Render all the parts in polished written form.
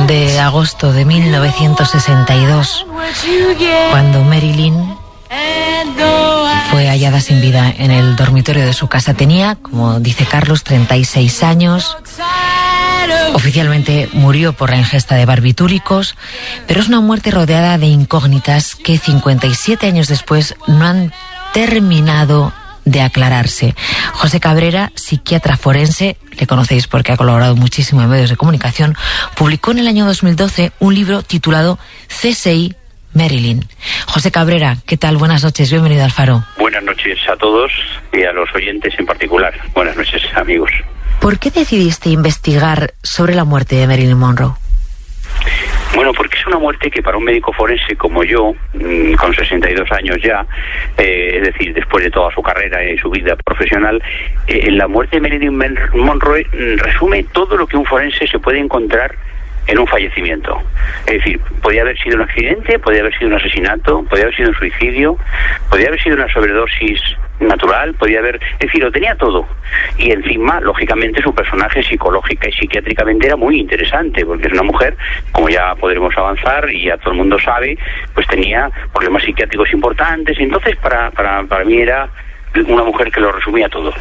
de agosto de 1962, cuando Marilyn fue hallada sin vida en el dormitorio de su casa. Tenía, como dice Carlos, 36 años. Oficialmente murió por la ingesta de barbitúricos, pero es una muerte rodeada de incógnitas que 57 años después no han terminado de aclararse. José Cabrera, psiquiatra forense, le conocéis porque ha colaborado muchísimo en medios de comunicación, publicó en el año 2012 un libro titulado CSI Marilyn. José Cabrera, ¿qué tal? Buenas noches, bienvenido al Faro. Buenas noches a todos y a los oyentes en particular. Buenas noches, amigos. ¿Por qué decidiste investigar sobre la muerte de Marilyn Monroe? Bueno, porque es una muerte que para un médico forense como yo, con 62 años ya, es decir, después de toda su carrera y su vida profesional, la muerte de Marilyn Monroe resume todo lo que un forense se puede encontrar en un fallecimiento. Es decir, podía haber sido un accidente, podía haber sido un asesinato, podía haber sido un suicidio, podía haber sido una sobredosis natural, podía haber... Es decir, lo tenía todo. Y encima, lógicamente, su personaje psicológica y psiquiátricamente era muy interesante, porque es una mujer, como ya podremos avanzar, y ya todo el mundo sabe, pues tenía problemas psiquiátricos importantes, y entonces para mí era una mujer que lo resumía todo.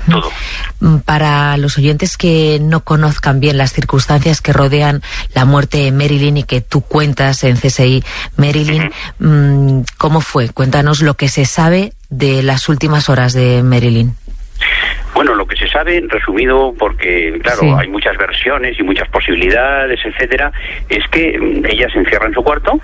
Para los oyentes que no conozcan bien las circunstancias que rodean la muerte de Marilyn y que tú cuentas en CSI Marilyn, ¿cómo fue? Cuéntanos lo que se sabe de las últimas horas de Marilyn. Bueno, lo que se sabe, resumido, porque claro, sí, hay muchas versiones y muchas posibilidades, etcétera, es que ella se encierra en su cuarto,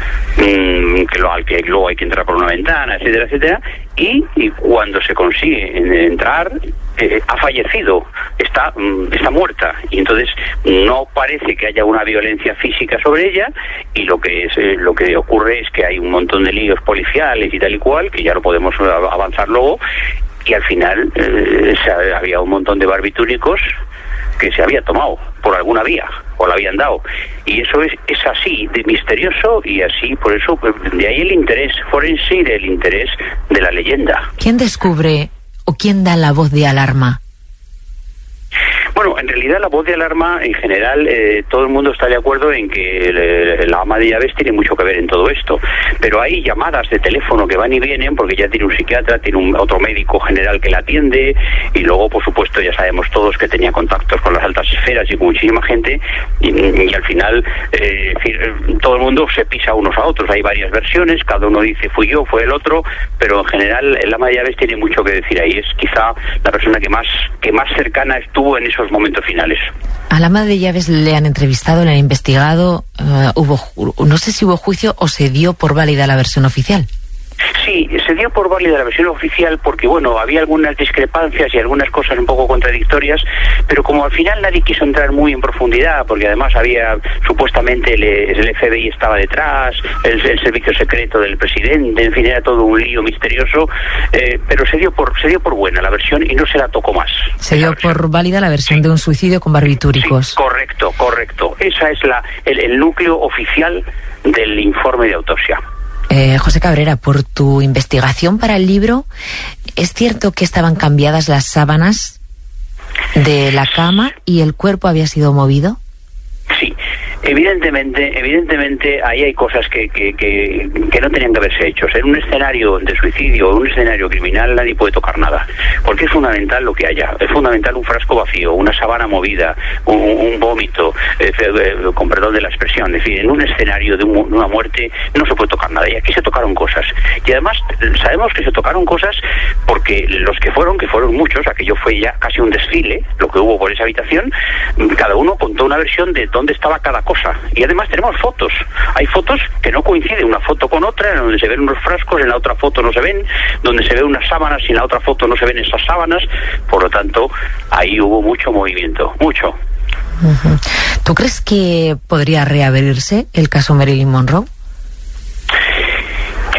que luego hay que entrar por una ventana, etcétera, etcétera, y cuando se consigue entrar, ha fallecido, está muerta, y entonces no parece que haya una violencia física sobre ella, y lo que ocurre es que hay un montón de líos policiales y tal y cual, que ya lo podemos avanzar luego, y al final había un montón de barbitúricos que se había tomado por alguna vía, o la habían dado. Y eso es así, de misterioso, y así, por eso, de ahí el interés forense y del interés de la leyenda. ¿Quién descubre o quién da la voz de alarma? Bueno, en realidad la voz de alarma, en general, todo el mundo está de acuerdo en que la ama de llaves tiene mucho que ver en todo esto. Pero hay llamadas de teléfono que van y vienen, porque ya tiene un psiquiatra, tiene otro médico general que la atiende, y luego, por supuesto, ya sabemos todos que tenía contactos con las altas esferas y con muchísima gente, y al final, todo el mundo se pisa unos a otros. Hay varias versiones, cada uno dice fui yo, fue el otro, pero en general el ama de llaves tiene mucho que decir ahí. Es quizá la persona que más cercana estuvo en esos momentos finales. A la ama de llaves le han entrevistado, le han investigado, no sé si hubo juicio o se dio por válida la versión oficial. Sí, se dio por válida la versión oficial porque, bueno, había algunas discrepancias y algunas cosas un poco contradictorias, pero como al final nadie quiso entrar muy en profundidad, porque además había, supuestamente, el FBI estaba detrás, el servicio secreto del presidente, en fin, era todo un lío misterioso, pero se dio por buena la versión y no se la tocó más. Se dio por válida la versión de un suicidio con barbitúricos. Sí, correcto. Esa es el núcleo oficial del informe de autopsia. José Cabrera, por tu investigación para el libro, ¿es cierto que estaban cambiadas las sábanas de la cama y el cuerpo había sido movido? Sí. Evidentemente ahí hay cosas que no tenían que haberse hecho. En un escenario de suicidio o un escenario criminal nadie puede tocar nada, porque es fundamental lo que haya. Es fundamental un frasco vacío, una sábana movida, un vómito, con perdón de la expresión. En fin, en un escenario de una muerte no se puede tocar nada, y aquí se tocaron cosas. Y además sabemos que se tocaron cosas porque los que fueron muchos, aquello fue ya casi un desfile, lo que hubo por esa habitación, cada uno contó una versión de dónde estaba cada cosa. Y además tenemos fotos. Hay fotos que no coinciden una foto con otra, en donde se ven unos frascos, en la otra foto no se ven, donde se ven unas sábanas y en la otra foto no se ven esas sábanas. Por lo tanto, ahí hubo mucho movimiento, mucho. Uh-huh. ¿Tú crees que podría reabrirse el caso Marilyn Monroe? Yo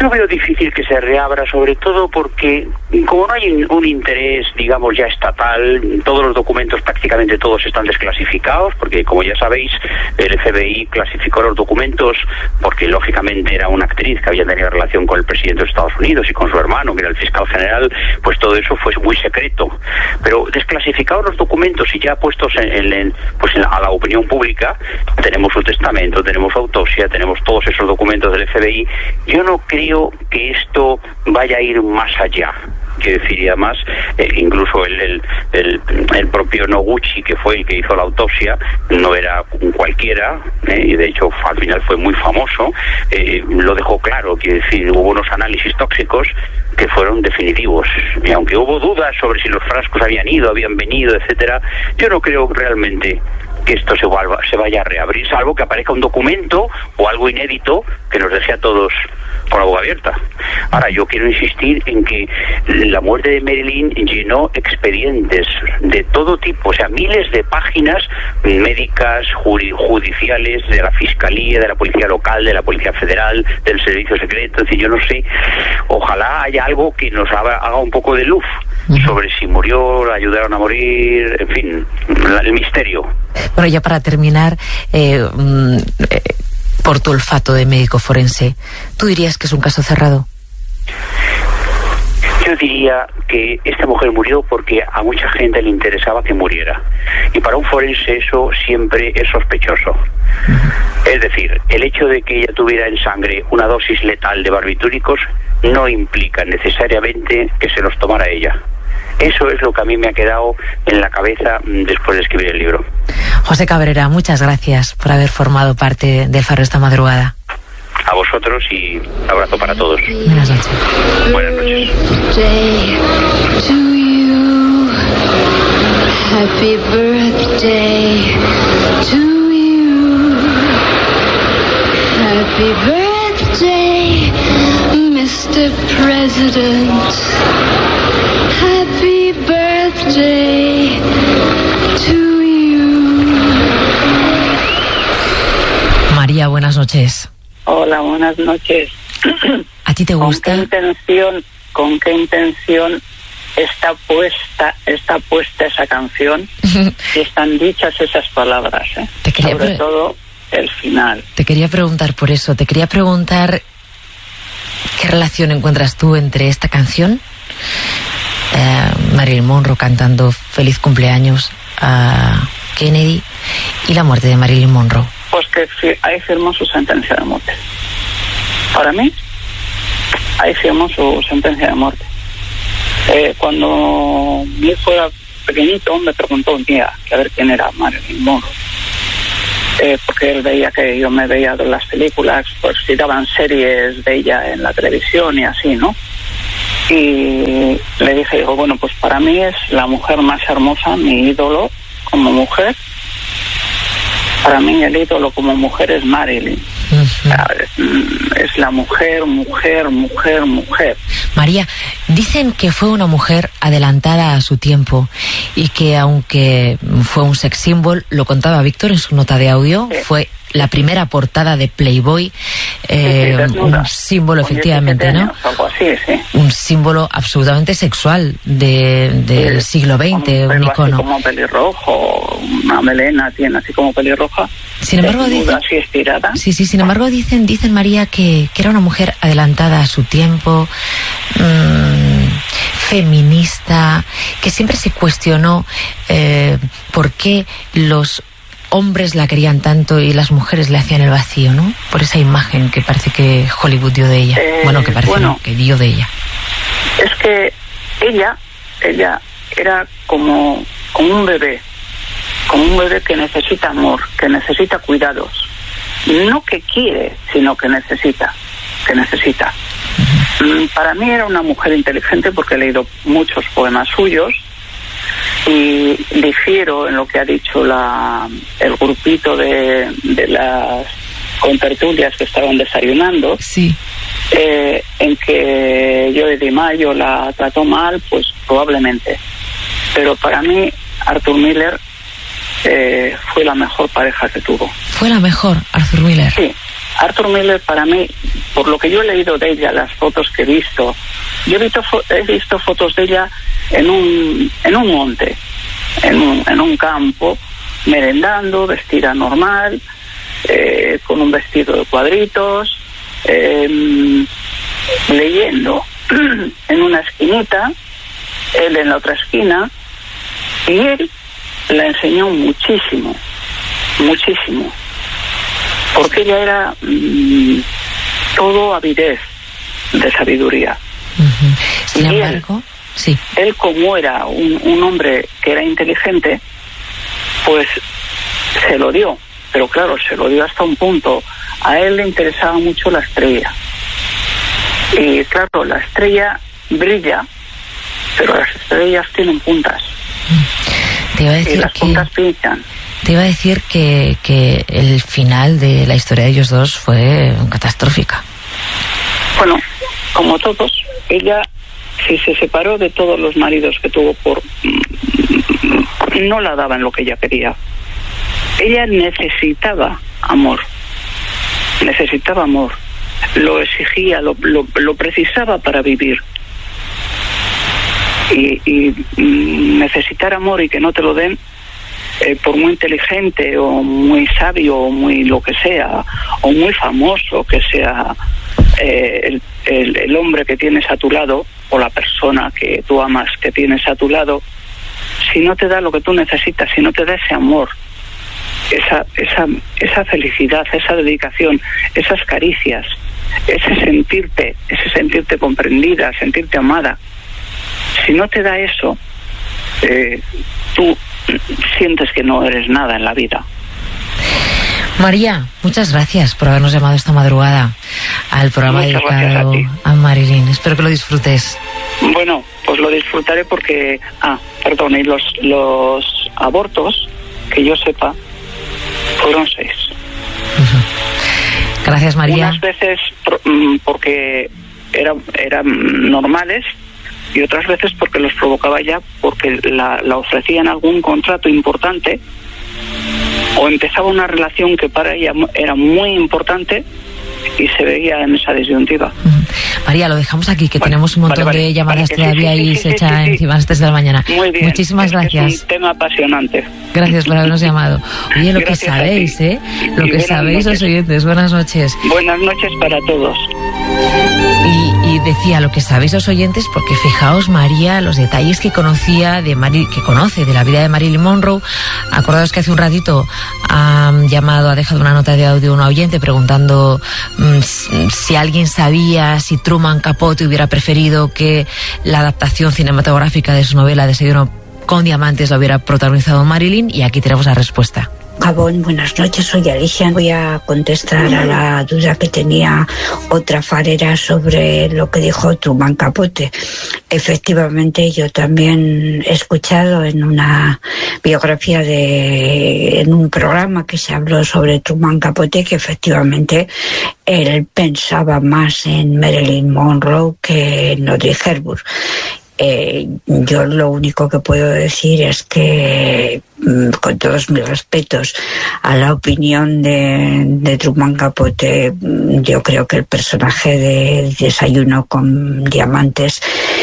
Yo veo difícil que se reabra, sobre todo porque como no hay un interés, digamos, ya estatal, todos los documentos, prácticamente todos están desclasificados, porque como ya sabéis, el FBI clasificó los documentos porque lógicamente era una actriz que había tenido relación con el presidente de Estados Unidos y con su hermano, que era el fiscal general, pues todo eso fue muy secreto. Pero desclasificados los documentos y ya puestos a la opinión pública, tenemos su testamento, tenemos su autopsia, tenemos todos esos documentos del FBI. Yo no creo que esto vaya a ir más allá. Quiero decir, y además, incluso el propio Noguchi, que fue el que hizo la autopsia, no era un cualquiera, y de hecho al final fue muy famoso, lo dejó claro. Quiero decir, hubo unos análisis tóxicos que fueron definitivos, y aunque hubo dudas sobre si los frascos habían venido, etcétera, yo no creo realmente que esto se vaya a reabrir, salvo que aparezca un documento o algo inédito que nos deje a todos con la boca abierta. Ahora, yo quiero insistir en que la muerte de Marilyn llenó expedientes de todo tipo, o sea, miles de páginas médicas, judiciales, de la Fiscalía, de la Policía Local, de la Policía Federal, del Servicio Secreto. Es decir, yo no sé, ojalá haya algo que nos haga un poco de luz sobre si murió, la ayudaron a morir, en fin, el misterio. Bueno, ya para terminar, por tu olfato de médico forense, ¿tú dirías que es un caso cerrado? Yo diría que esta mujer murió porque a mucha gente le interesaba que muriera. Y para un forense eso siempre es sospechoso. Es decir, el hecho de que ella tuviera en sangre una dosis letal de barbitúricos no implica necesariamente que se los tomara ella. Eso es lo que a mí me ha quedado en la cabeza después de escribir el libro. José Cabrera, muchas gracias por haber formado parte del Faro esta madrugada. A vosotros y abrazo para todos. Buenas noches. Buenas noches. Happy birthday to you. Happy birthday, Mr. President. Happy birthday to you. María, buenas noches. Hola, buenas noches. ¿A ti te gusta? ¿Con qué intención está puesta esa canción? Y están dichas esas palabras, sobre todo el final. Te quería preguntar por eso. Te quería preguntar qué relación encuentras tú entre esta canción, Marilyn Monroe cantando Feliz cumpleaños a Kennedy, y la muerte de Marilyn Monroe. Pues que ahí firmó su sentencia de muerte. Para mí, ahí firmó su sentencia de muerte. Cuando mi hijo era pequeñito, me preguntó un día a ver quién era Marilyn Monroe. Porque él veía que yo me veía de las películas, pues si daban series de ella en la televisión y así, ¿no? Y le dije, bueno, pues para mí es la mujer más hermosa, mi ídolo como mujer. Para mí el ídolo como mujer es Marilyn. Es la mujer. María, dicen que fue una mujer adelantada a su tiempo y que aunque fue un sex symbol, lo contaba Víctor en su nota de audio, sí. Fue la primera portada de Playboy, un símbolo efectivamente, ¿no? Algo así, sí. Un símbolo absolutamente sexual del siglo XX, un icono. Así como pelirrojo, una melena tiene así como pelirroja. Sin embargo, dicen, así estirada. Sí, sin embargo dicen María que era una mujer adelantada a su tiempo, feminista, que siempre se cuestionó por qué los hombres la querían tanto y las mujeres le hacían el vacío, ¿no? Por esa imagen que parece que Hollywood dio de ella. Que dio de ella. Es que ella era como un bebé que necesita amor, que necesita cuidados. No que quiere, sino que necesita. Para mí era una mujer inteligente porque he leído muchos poemas suyos y difiero en lo que ha dicho el grupito de las contertulias que estaban desayunando. Sí. En que Joe DiMaggio la trató mal, pues probablemente. Pero para mí Arthur Miller fue la mejor pareja que tuvo. ¿Fue la mejor, Arthur Miller? Sí, Arthur Miller, para mí, por lo que yo he leído de ella, las fotos que he visto, yo he visto fotos de ella en un monte, en un campo, merendando, vestida normal, con un vestido de cuadritos, leyendo en una esquinita, él en la otra esquina, y él la enseñó muchísimo, porque ella era todo avidez de sabiduría. Sin embargo, sí. Él, como era un hombre que era inteligente, pues se lo dio, pero claro, se lo dio hasta un punto. A él le interesaba mucho la estrella, y claro, la estrella brilla, pero las estrellas tienen puntas. Te iba a decir y las puntas pinchan. Te iba a decir que el final de la historia de ellos dos fue catastrófica. Bueno, como todos, ella, si se separó de todos los maridos que tuvo, no la daban lo que ella quería. Ella necesitaba amor, lo exigía, lo precisaba para vivir. Y necesitar amor y que no te lo den, por muy inteligente o muy sabio o muy lo que sea, o muy famoso que sea el hombre que tienes a tu lado, o la persona que tú amas que tienes a tu lado, si no te da lo que tú necesitas, si no te da ese amor, esa felicidad, esa dedicación, esas caricias, ese sentirte comprendida, sentirte amada, si no te da eso, tú sientes que no eres nada en la vida. María, muchas gracias por habernos llamado esta madrugada al programa dedicado a Marilyn. Espero que lo disfrutes. Bueno, pues lo disfrutaré porque... y los abortos, que yo sepa, fueron 6. Gracias, María. Unas veces porque eran normales, y otras veces porque los provocaba ya, porque la ofrecían algún contrato importante, o empezaba una relación que para ella era muy importante y se veía en esa disyuntiva. María, lo dejamos aquí, que tenemos un montón de llamadas todavía y se echa encima a las 3 de la mañana. Muy bien. Muchísimas gracias. Es un tema apasionante. Gracias por habernos llamado. Oye, lo que sabéis, lo que sabéis los oyentes. Buenas noches. Buenas noches para todos. Y decía, lo que sabéis los oyentes, porque fijaos, María, los detalles que conoce de la vida de Marilyn Monroe. Acordaos que hace un ratito ha dejado una nota de audio a un oyente preguntando si alguien sabía si Truman Capote hubiera preferido que la adaptación cinematográfica de su novela Desayuno con Diamantes la hubiera protagonizado Marilyn, y aquí tenemos la respuesta. Gabón, buenas noches, soy Alicia. Voy a contestar a la duda que tenía otra farera sobre lo que dijo Truman Capote. Efectivamente, yo también he escuchado en una biografía en un programa que se habló sobre Truman Capote, que efectivamente él pensaba más en Marilyn Monroe que en Audrey Hepburn. Yo lo único que puedo decir es que, con todos mis respetos a la opinión de Truman Capote, yo creo que el personaje de Desayuno con Diamantes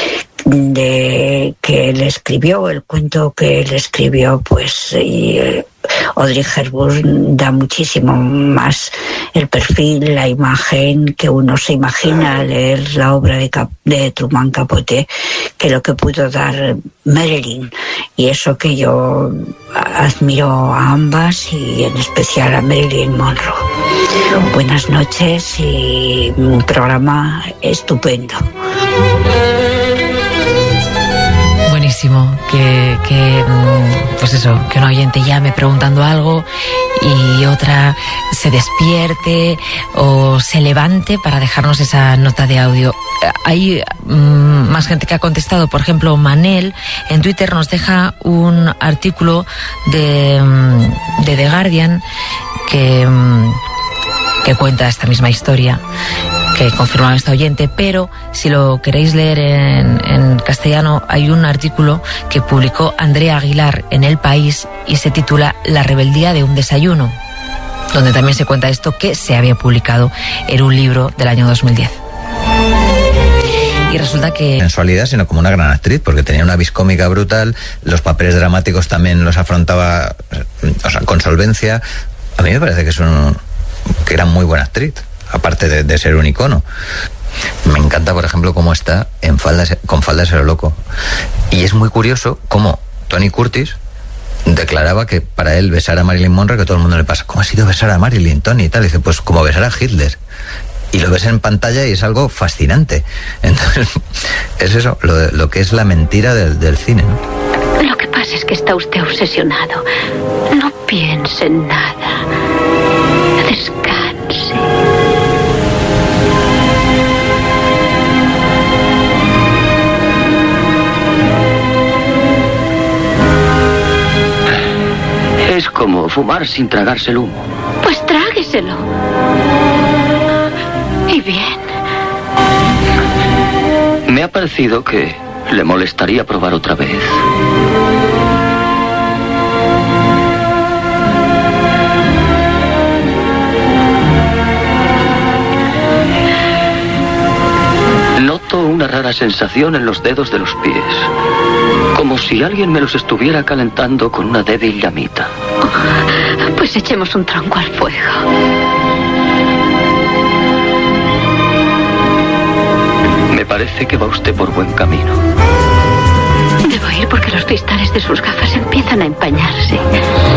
que él escribió, el cuento que él escribió, pues Audrey Hepburn da muchísimo más el perfil, la imagen que uno se imagina al leer la obra de Truman Capote, que lo que pudo dar Marilyn. Y eso que yo admiro a ambas, y en especial a Marilyn Monroe. Buenas noches y un programa estupendo. Buenísimo, pues eso, que un oyente llame preguntando algo y otra se despierte o se levante para dejarnos esa nota de audio. Hay más gente que ha contestado. Por ejemplo, Manel en Twitter nos deja un artículo de The Guardian que cuenta esta misma historia que confirmaba este oyente, pero si lo queréis leer en castellano, hay un artículo que publicó Andrea Aguilar en El País y se titula La rebeldía de un desayuno. donde también se cuenta esto que se había publicado en un libro del año 2010. Y resulta que... sensualidad, sino como una gran actriz, porque tenía una vis cómica brutal, los papeles dramáticos también los afrontaba, o sea, con solvencia. A mí me parece que era muy buena actriz, aparte de ser un icono. Me encanta, por ejemplo, cómo está con faldas a lo loco. Y es muy curioso cómo Tony Curtis declaraba que para él besar a Marilyn Monroe, que todo el mundo le pasa, ¿cómo ha sido besar a Marilyn, Tony? Y tal, y dice, pues como besar a Hitler. Y lo ves en pantalla y es algo fascinante. Entonces, es eso, lo que es la mentira del cine, ¿no? Lo que pasa es que está usted obsesionado. No piense en nada. Descanse. Es como fumar sin tragarse el humo. Pues trágueselo. Y bien. Me ha parecido que le molestaría probar otra vez. Noto una rara sensación en los dedos de los pies. Como si alguien me los estuviera calentando con una débil llamita. Pues echemos un tronco al fuego. Me parece que va usted por buen camino. Debo ir porque los cristales de sus gafas empiezan a empañarse.